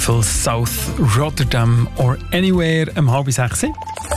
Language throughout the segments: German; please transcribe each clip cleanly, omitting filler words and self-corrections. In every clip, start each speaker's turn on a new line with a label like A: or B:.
A: Beautiful South Rotterdam or Anywhere um 5:30.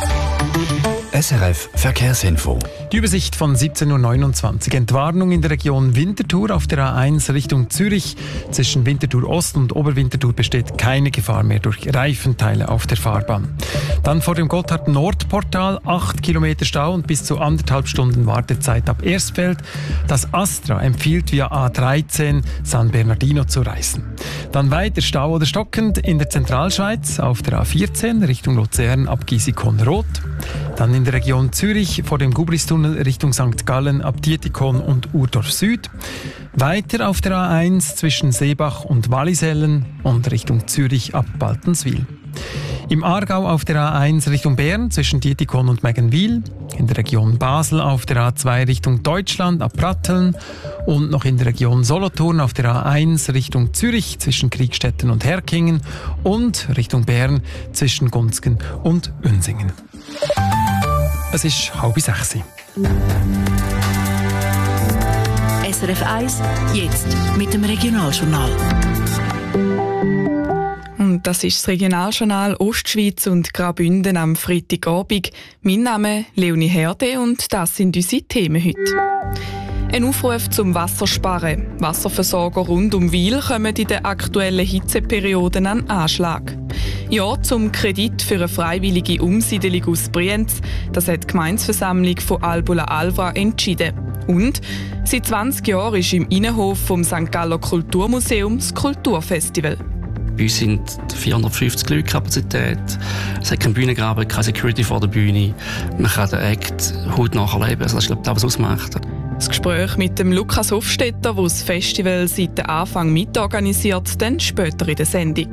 B: SRF Verkehrsinfo.
A: Die Übersicht von 17.29 Uhr. Entwarnung in der Region Winterthur auf der A1 Richtung Zürich. Zwischen Winterthur Ost und Oberwinterthur besteht keine Gefahr mehr durch Reifenteile auf der Fahrbahn. Dann vor dem Gotthard-Nord-Portal 8 Kilometer Stau und bis zu 1,5 Stunden Wartezeit ab Erstfeld. Das Astra empfiehlt via A13 San Bernardino zu reisen. Dann weiter Stau oder stockend in der Zentralschweiz auf der A14 Richtung Luzern ab Gisikon-Rot. Dann in der Region Zürich vor dem Gubristunnel Richtung St. Gallen ab Dietikon und Urdorf Süd. Weiter auf der A1 zwischen Seebach und Wallisellen und Richtung Zürich ab Baltenswil. Im Aargau auf der A1 Richtung Bern zwischen Dietikon und Meggenwil. In der Region Basel auf der A2 Richtung Deutschland ab Pratteln. Und noch in der Region Solothurn auf der A1 Richtung Zürich zwischen Kriegstetten und Herkingen. Und Richtung Bern zwischen Gunzgen und Unsingen. Es ist 5:30.
C: SRF 1, jetzt mit dem Regionaljournal.
D: Und das ist das Regionaljournal Ostschweiz und Graubünden am Freitagabend. Mein Name ist Leonie Herde und das sind unsere Themen heute. Ein Aufruf zum Wassersparen. Wasserversorger rund um Wil kommen in den aktuellen Hitzeperioden an Anschlag. Ja zum Kredit für eine freiwillige Umsiedelung aus Brienz. Das hat die Gemeindeversammlung von Albula Alva entschieden. Und seit 20 Jahren ist im Innenhof vom St. Galler Kulturmuseum das Kulturfestival.
E: Bei uns sind 450 Leute Kapazität. Es hat keinen Bühnengraben, keine Security vor der Bühne. Man kann den Act hautnah erleben. Also das ist, glaube ich, das, was ausmacht.
D: Das Gespräch mit dem Lukas Hofstetter, der das Festival seit dem Anfang mitorganisiert, dann später in der Sendung.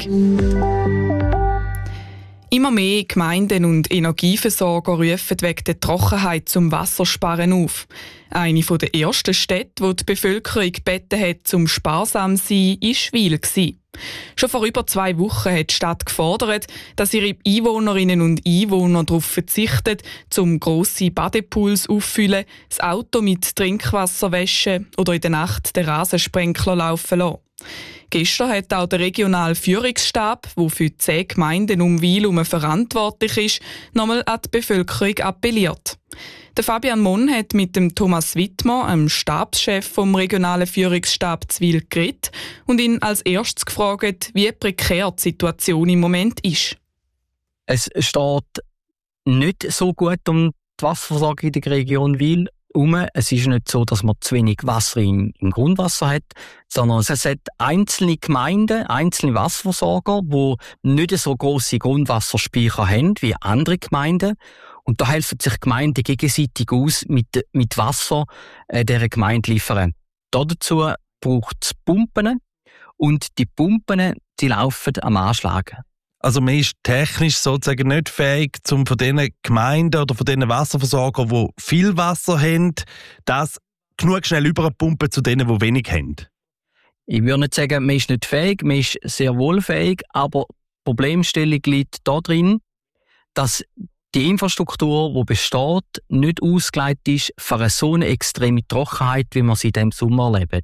D: Immer mehr Gemeinden und Energieversorger rufen wegen der Trockenheit zum Wassersparen auf. Eine der ersten Städte, wo die Bevölkerung gebeten hat, zum sparsam zu sein, war Wil. Schon vor über 2 Wochen hat die Stadt gefordert, dass ihre Einwohnerinnen und Einwohner darauf verzichten, zum grosse Badepools auffüllen, das Auto mit Trinkwasser waschen oder in der Nacht den Rasensprenkler laufen lassen. Gestern hat auch der regionale Führungsstab, der für 10 Gemeinden um Wil herum verantwortlich ist, nochmal an die Bevölkerung appelliert. Der Fabian Monn hat mit dem Thomas Wittmer, dem Stabschef vom regionalen Führungsstab zu Wil, geredet und ihn als erstes gefragt, wie prekär die Situation im Moment ist.
F: Es steht nicht so gut um die Wasserversorgung in der Region Wil herum. Es ist nicht so, dass man zu wenig Wasser im Grundwasser hat, sondern es hat einzelne Gemeinden, einzelne Wasserversorger, die nicht so grosse Grundwasserspeicher haben wie andere Gemeinden. Und da helfen sich Gemeinden gegenseitig aus mit Wasser dieser Gemeinde liefern. Dazu braucht es Pumpen und die Pumpen die laufen am Anschlag.
G: Also man ist technisch sozusagen nicht fähig, um von diesen Gemeinden oder von diesen Wasserversorgern, die viel Wasser haben, das genug schnell überpumpen zu denen, die wenig haben?
F: Ich würde nicht sagen, man ist nicht fähig, man ist sehr wohl fähig, aber die Problemstellung liegt darin, dass die Infrastruktur, die besteht, nicht ausgelegt ist für eine so eine extreme Trockenheit, wie wir sie in diesem Sommer erleben.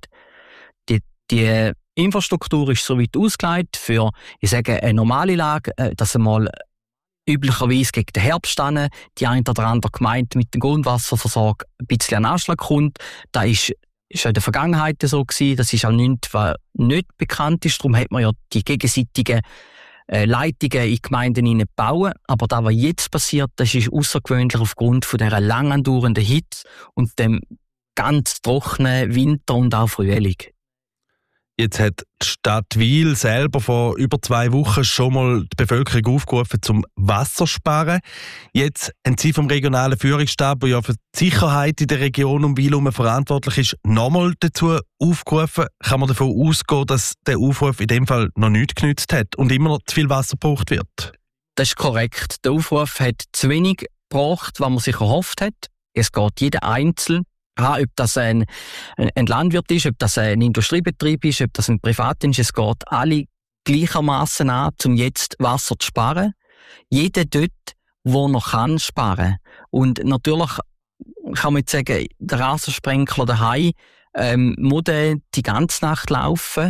F: Die Infrastruktur ist so weit ausgelegt für, ich sage, eine normale Lage, dass einmal üblicherweise gegen den Herbst die eine oder andere Gemeinde mit dem Grundwasserversorgung ein bisschen an Anschlag kommt. Das ist in der Vergangenheit so gewesen. Das ist auch nichts, was nicht bekannt ist. Darum hat man ja die gegenseitigen Leitungen in Gemeinden hineinbauen. Aber das, was jetzt passiert, das ist außergewöhnlich aufgrund von dieser lang andauernden Hitze und dem ganz trockenen Winter und auch Frühling.
G: Jetzt hat die Stadt Wil selber vor über 2 Wochen schon mal die Bevölkerung aufgerufen zum Wassersparen. Jetzt haben Sie vom regionalen Führungsstab, der ja für die Sicherheit in der Region um Wil herum verantwortlich ist, nochmal dazu aufgerufen. Kann man davon ausgehen, dass der Aufruf in dem Fall noch nichts genützt hat und immer noch zu viel Wasser gebraucht wird?
F: Das ist korrekt. Der Aufruf hat zu wenig gebraucht, was man sich erhofft hat. Es geht jeder einzeln. Ob das ein Landwirt ist, ob das ein Industriebetrieb ist, ob das ein Privat ist, es geht alle gleichermaßen an, um jetzt Wasser zu sparen. Jeder dort, wo noch kann, sparen. Und natürlich kann man jetzt sagen, der Rasensprenkler daheim muss die ganze Nacht laufen,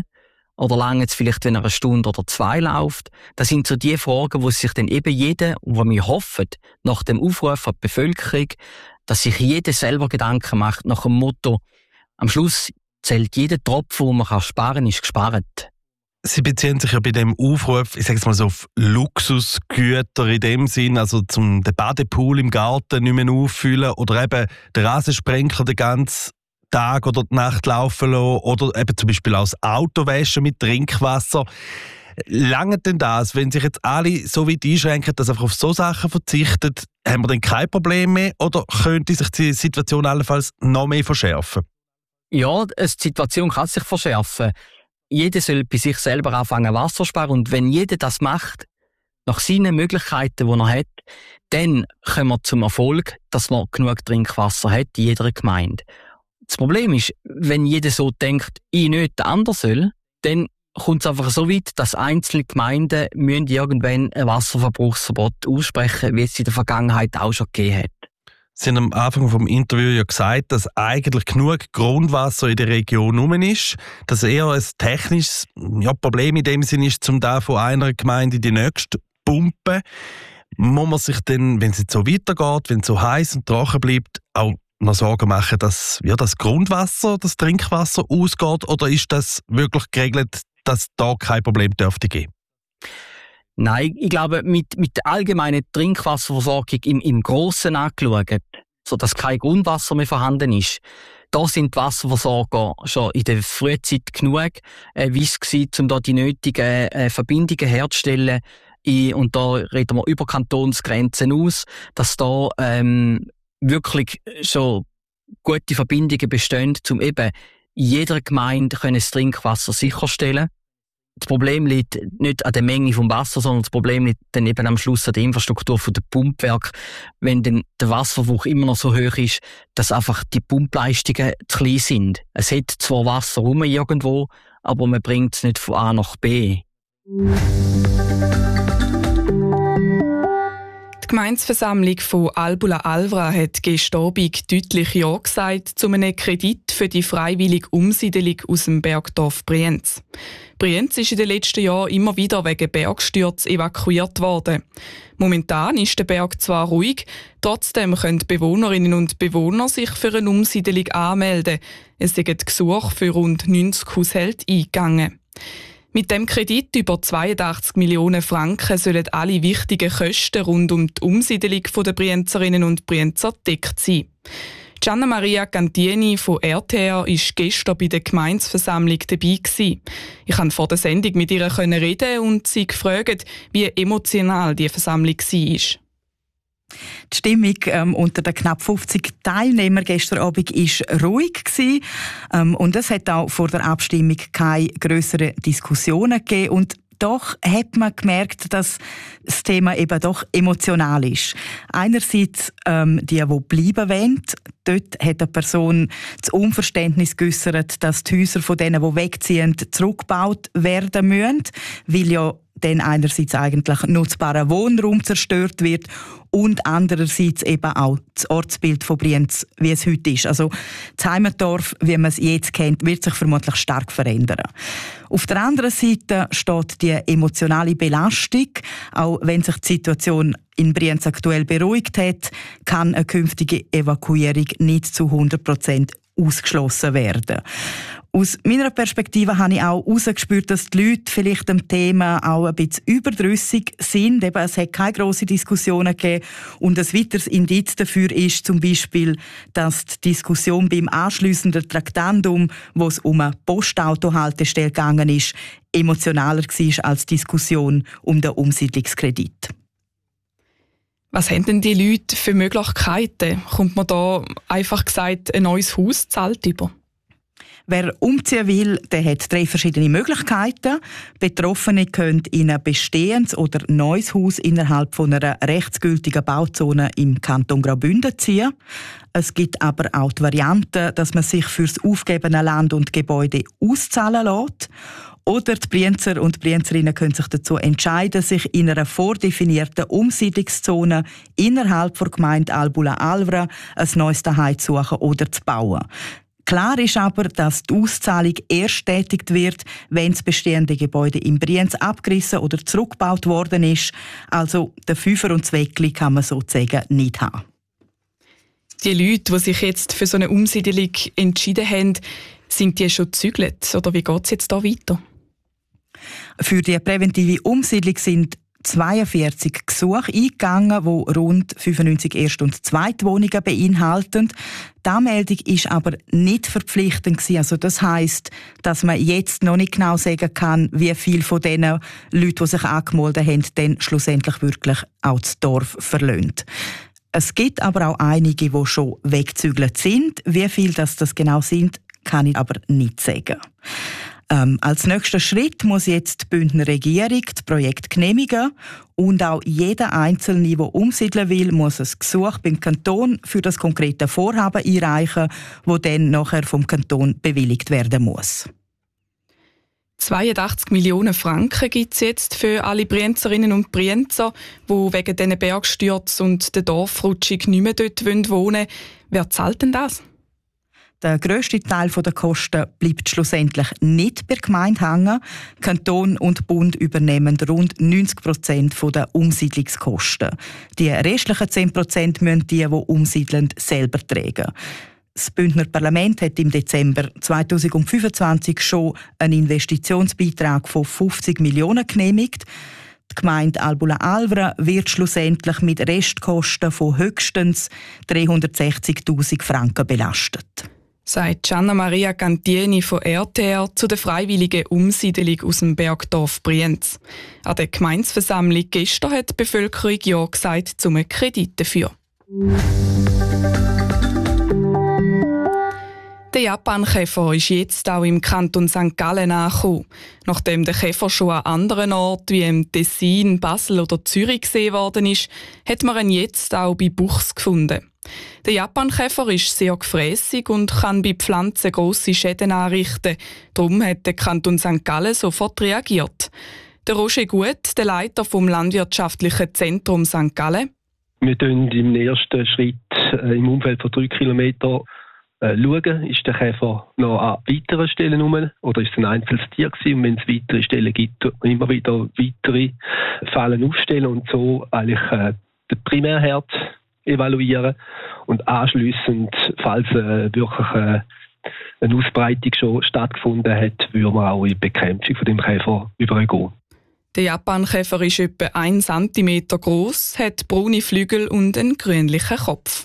F: Oder lange es vielleicht, wenn er 1 Stunde oder 2 läuft? Das sind so die Fragen, wo sich dann eben jeder, wo wir hoffen, nach dem Aufruf an die Bevölkerung, dass sich jeder selber Gedanken macht nach dem Motto, am Schluss zählt jeder Tropfen, den man sparen kann, ist gespart.
G: Sie beziehen sich ja bei dem Aufruf, ich sage es mal so, auf Luxusgüter in dem Sinn, also zum den Badepool im Garten nicht mehr auffüllen oder eben den Rasensprenkler den ganzen Tag oder die Nacht laufen lassen oder eben zum Beispiel auch das Auto waschen mit Trinkwasser. Lange denn das, wenn sich jetzt alle so weit einschränken, dass einfach auf so Sachen verzichten, haben wir dann kein Problem mehr oder könnte sich die Situation allenfalls noch mehr verschärfen?
F: Ja, die Situation kann sich verschärfen. Jeder soll bei sich selber anfangen Wasser zu sparen und wenn jeder das macht, nach seinen Möglichkeiten, die er hat, dann kommen wir zum Erfolg, dass man genug Trinkwasser hat in jeder Gemeinde. Das Problem ist, wenn jeder so denkt, ich nicht, der andere soll, dann kommt es einfach so weit, dass einzelne Gemeinden müssen irgendwann ein Wasserverbrauchsverbot aussprechen, wie es in der Vergangenheit auch schon gegeben hat.
G: Sie haben am Anfang vom Interview ja gesagt, dass eigentlich genug Grundwasser in der Region rum ist, dass eher ein technisches Problem in dem Sinne ist, um da von einer Gemeinde in die nächste zu pumpen. Muss man sich dann, wenn es jetzt so weitergeht, wenn es so heiß und trocken bleibt, auch noch Sorgen machen, dass das Grundwasser, das Trinkwasser ausgeht? Oder ist das wirklich geregelt, dass da kein Problem dürfte geben?
F: Nein, ich glaube, mit der allgemeinen Trinkwasserversorgung im Grossen angeschaut, sodass kein Grundwasser mehr vorhanden ist, da sind die Wasserversorger schon in der Frühzeit genug weiss gewesen, um da die nötigen Verbindungen herzustellen. Und da reden wir über Kantonsgrenzen aus, dass da wirklich schon gute Verbindungen bestehen, um eben in jeder Gemeinde das Trinkwasser sicherstellen. Das Problem liegt nicht an der Menge vom Wasser, sondern das Problem liegt dann eben am Schluss an der Infrastruktur der Pumpwerke. Wenn dann der Wasserverbrauch immer noch so hoch ist, dass einfach die Pumpleistungen zu klein sind. Es hat zwar Wasser rum irgendwo, aber man bringt es nicht von A nach B.
D: Die Gemeindeversammlung von Albula Alvra hat gestern Abend deutlich Ja gesagt zu einem Kredit für die freiwillige Umsiedelung aus dem Bergdorf Brienz. Brienz ist in den letzten Jahren immer wieder wegen Bergstürzen evakuiert worden. Momentan ist der Berg zwar ruhig, trotzdem können die Bewohnerinnen und Bewohner sich für eine Umsiedelung anmelden. Es sind Gesuche für rund 90 Haushalte eingegangen. Mit dem Kredit über 82 Millionen Franken sollen alle wichtigen Kosten rund um die Umsiedelung der Brienzerinnen und Brienzer gedeckt sein. Gianna Maria Cantieni von RTR war gestern bei der Gemeindeversammlung dabei gewesen. Ich konnte vor der Sendung mit ihr reden und sie gefragt, wie emotional die Versammlung war.
B: Die Stimmung unter den knapp 50 Teilnehmern gestern Abend war ruhig gewesen. Und es hat auch vor der Abstimmung keine grösseren Diskussionen gegeben. Und doch hat man gemerkt, dass das Thema eben doch emotional ist. Einerseits die bleiben wollen. Dort hat eine Person das Unverständnis geäussert, dass die Häuser von denen, die wegziehen, zurückgebaut werden müssen, weil ja dann einerseits eigentlich nutzbarer Wohnraum zerstört wird und andererseits eben auch das Ortsbild von Brienz, wie es heute ist. Also das Heimatdorf, wie man es jetzt kennt, wird sich vermutlich stark verändern. Auf der anderen Seite steht die emotionale Belastung. Auch wenn sich die Situation in Brienz aktuell beruhigt hat, kann eine künftige Evakuierung nicht zu 100% ausgeschlossen werden. Aus meiner Perspektive habe ich auch herausgespürt, dass die Leute vielleicht dem Thema auch ein bisschen überdrüssig sind. Eben, es hat keine grossen Diskussionen gegeben. Und ein weiteres Indiz dafür ist zum Beispiel, dass die Diskussion beim anschliessenden Traktandum, wo es um eine Postautohaltestelle gegangen ist, emotionaler war als die Diskussion um den Umsiedlungskredit.
D: Was haben denn die Leute für Möglichkeiten? Kommt man da einfach gesagt ein neues Haus zahlt über?
B: Wer umziehen will, der hat 3 verschiedene Möglichkeiten. Betroffene können in ein bestehendes oder neues Haus innerhalb von einer rechtsgültigen Bauzone im Kanton Graubünden ziehen. Es gibt aber auch die Variante, dass man sich für das aufgegebene Land und Gebäude auszahlen lässt. Oder die Brienzer und Brienzerinnen können sich dazu entscheiden, sich in einer vordefinierten Umsiedlungszone innerhalb der Gemeinde Albula Alvra ein neues Zuhause zu suchen oder zu bauen. Klar ist aber, dass die Auszahlung erst tätigt wird, wenn das bestehende Gebäude in Brienz abgerissen oder zurückgebaut worden ist. Also den Fünfer und Zweckli kann man sozusagen nicht haben.
D: Die Leute, die sich jetzt für so eine Umsiedelung entschieden haben, sind die schon gezügelt? Oder wie geht es jetzt da weiter?
B: Für die präventive Umsiedlung sind 42 Gesuche eingegangen, die rund 95 Erst- und Zweitwohnungen beinhalten. Die Anmeldung war aber nicht verpflichtend gewesen. Also das heisst, dass man jetzt noch nicht genau sagen kann, wie viele von den Leuten, die sich angemeldet haben, dann schlussendlich wirklich auch das Dorf verlassen. Es gibt aber auch einige, die schon weggezügelt sind. Wie viele das genau sind, kann ich aber nicht sagen. Als nächster Schritt muss jetzt die Bündner Regierung das Projekt genehmigen und auch jeder Einzelne, der umsiedeln will, muss ein Gesuch beim Kanton für das konkrete Vorhaben einreichen, das dann nachher vom Kanton bewilligt werden muss.
D: 82 Millionen Franken gibt es jetzt für alle Brienzerinnen und Brienzer, die wegen diesen Bergstürzen und der Dorfrutschung nicht mehr dort wohnen wollen. Wer zahlt denn das?
B: Der grösste Teil der Kosten bleibt schlussendlich nicht bei der Gemeinde hängen. Kanton und Bund übernehmen rund 90% der Umsiedlungskosten. Die restlichen 10% müssen die umsiedeln, selber tragen. Das Bündner Parlament hat im Dezember 2025 schon einen Investitionsbeitrag von 50 Millionen genehmigt. Die Gemeinde Albula-Alvra wird schlussendlich mit Restkosten von höchstens 360'000 Franken belastet.
D: Sagt Gianna Maria Cantieni von RTR zu der freiwilligen Umsiedelung aus dem Bergdorf Brienz. An der Gemeindeversammlung gestern hat die Bevölkerung ja gesagt, zum Kredit dafür. Der Japankäfer ist jetzt auch im Kanton St. Gallen angekommen. Nachdem der Käfer schon an anderen Orten wie im Tessin, Basel oder Zürich gesehen worden ist, hat man ihn jetzt auch bei Buchs gefunden. Der Japankäfer ist sehr gefrässig und kann bei Pflanzen grosse Schäden anrichten. Darum hat der Kanton St. Gallen sofort reagiert. Der Roger Gut, der Leiter vom Landwirtschaftlichen Zentrum St. Gallen.
H: Wir schauen im ersten Schritt im Umfeld von 3 Kilometern schauen, ist der Käfer noch an weiteren Stellen rum oder ist es ein einzelnes Tier gewesen? Und wenn es weitere Stellen gibt, immer wieder weitere Fallen aufstellen und so eigentlich den Primärherd evaluieren und anschliessend, falls wirklich eine Ausbreitung schon stattgefunden hat, würde man auch in die Bekämpfung von dem Käfer übergehen.
D: Der Japankäfer ist etwa 1 cm groß, hat braune Flügel und einen grünlichen Kopf.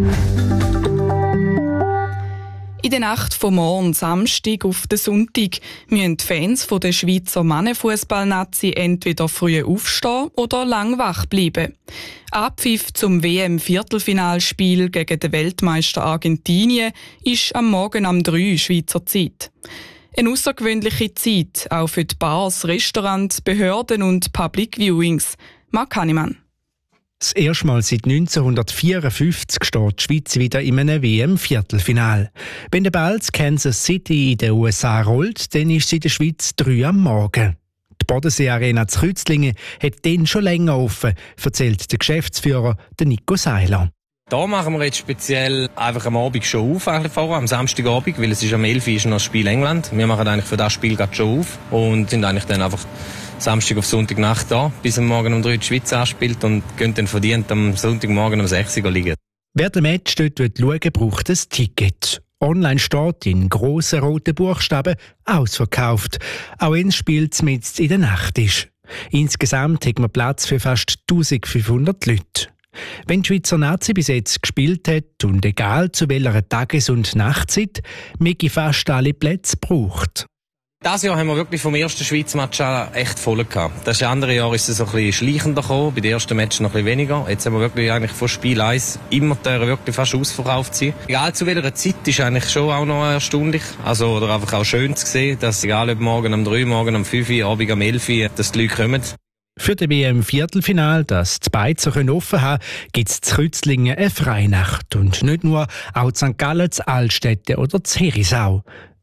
D: In der Nacht vom morgen Samstag auf den Sonntag müssen die Fans von der Schweizer Mannenfußball-Nazi entweder früh aufstehen oder lang wach bleiben. Abpfiff zum WM-Viertelfinalspiel gegen den Weltmeister Argentinien ist am Morgen um 3 Schweizer Zeit. Eine außergewöhnliche Zeit, auch für die Bars, Restaurants, Behörden und Public Viewings. Marc Hannemann.
I: Das erste Mal seit 1954 steht die Schweiz wieder in einem WM-Viertelfinal. Wenn der Ball zu Kansas City in den USA rollt, dann ist sie in der Schweiz 3 am Morgen. Die Bodensee-Arena zu Kreuzlingen hat dann schon länger offen, erzählt der Geschäftsführer Nico Seiler.
J: Da machen wir jetzt speziell einfach am Abend schon auf, vorher, am Samstagabend, weil es ist am 11 Uhr ist noch das Spiel England. Wir machen eigentlich für das Spiel gerade schon auf und sind eigentlich dann einfach Samstag auf Sonntagnacht da, bis am Morgen um 3 die Schweiz anspielt und gehen dann verdient am Sonntagmorgen um 6 Uhr liegen.
I: Wer den Match dort schauen will, braucht ein Ticket. Online steht in grossen roten Buchstaben «Ausverkauft», auch wenn das Spiel mitten in der Nacht ist. Insgesamt hat man Platz für fast 1500 Leute. Wenn die Schweizer Nazi bis jetzt gespielt hat und egal zu welcher Tages- und Nachtzeit, möge fast alle Plätze gebraucht.
J: Dieses Jahr haben wir wirklich vom ersten Schweiz-Match an echt voll gehabt. Das andere Jahr ist es so ein bisschen schleichender gekommen, bei den ersten Matches noch ein bisschen weniger. Jetzt haben wir wirklich eigentlich von Spiel 1 immer wirklich fast ausverkauft sein. Egal zu welcher Zeit ist eigentlich schon auch noch erstaunlich. Also, oder einfach auch schön zu sehen, dass egal ob morgen um 3, morgen um 5, Abend um 11 Uhr, dass die Leute kommen.
I: Für das WM-Viertelfinal, das die Beizer offen haben, gibt es in Kreuzlingen eine Freinacht. Und nicht nur, auch in St. Gallen, in Altstädte oder in Herisau.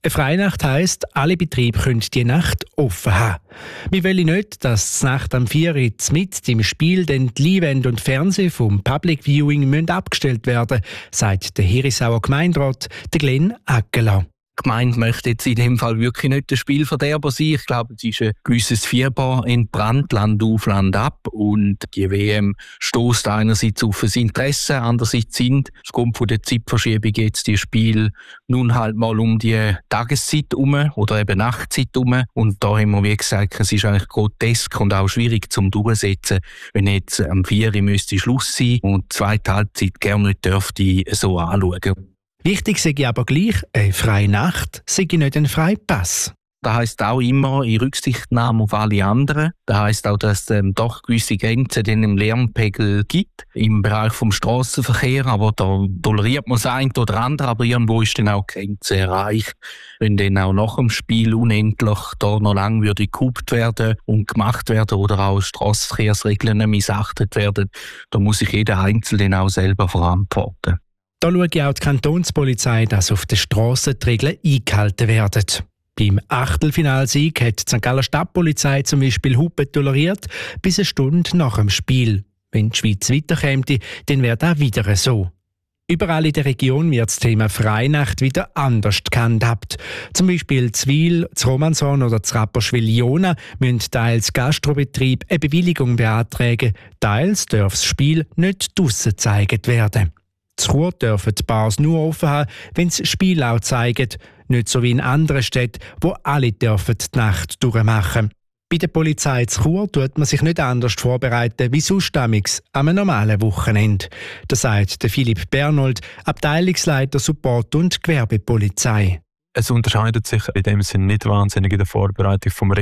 I: Eine Freinacht heisst, alle Betriebe können die Nacht offen haben. Wir wollen nicht, dass die Nacht am 4 Uhr mit im Spiel dann die Leinwände und Fernsehen vom Public Viewing abgestellt werden, sagt der Herisauer Gemeinderat, der Glenn Aggela.
F: Die Gemeinde möchte jetzt in dem Fall wirklich nicht der Spielverderber sein. Ich glaube, es ist ein gewisses Fieber entbrannt, Land auf, Land ab. Und die WM stößt einerseits auf das Interesse, andererseits sind aufgrund von der Zeitverschiebung jetzt die Spiele nun halt mal um die Tageszeit herum oder eben Nachtzeit herum. Und da haben wir, wie gesagt, es ist eigentlich grotesk und auch schwierig zum Durchsetzen, wenn jetzt am 4 Uhr müsste Schluss sein und die zweite Halbzeit gerne nicht dürfte so anschauen.
I: Wichtig sei aber gleich, eine freie Nacht sei nicht ein freier Pass.
F: Das heisst auch immer in Rücksichtnahme auf alle anderen. Das heisst auch, dass es doch gewisse Grenzen im Lärmpegel gibt im Bereich vom Strassenverkehr. Aber da toleriert man das eine oder andere, aber irgendwo ist dann auch die Grenze erreicht. Wenn dann auch nach dem Spiel unendlich da noch lang würde gehupt werden und gemacht werden oder auch Strassenverkehrsregeln missachtet werden, da muss sich jeder Einzelne dann auch selber verantworten.
I: Da schaut auch die Kantonspolizei, dass auf den Strassen die Regeln eingehalten werden. Beim Achtelfinalsieg hat die St. Galler Stadtpolizei zum Beispiel Hupen toleriert, bis eine Stunde nach dem Spiel. Wenn die Schweiz weiterkäme, dann wäre das wieder so. Überall in der Region wird das Thema Freinacht wieder anders gehandhabt. Zum Beispiel Zwil, Romanshorn oder Rapperswil-Jona müssen teils Gastrobetriebe eine Bewilligung beantragen, teils darf das Spiel nicht draussen gezeigt werden. In Chur dürfen die Bars nur offen haben, wenn sie Spiel auch zeigen. Nicht so wie in anderen Städten, wo alle dürfen die Nacht durchmachen. Bei der Polizei in Chur tut man sich nicht anders vorbereiten wie sonst am normalen Wochenende. Das sagt der Philipp Bernold, Abteilungsleiter Support und Gewerbepolizei.
K: Es unterscheidet sich in dem Sinne nicht wahnsinnig in der Vorbereitung vom